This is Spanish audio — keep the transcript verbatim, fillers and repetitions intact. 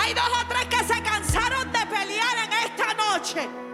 Hay dos o tres que se cansaron de pelear en esta noche.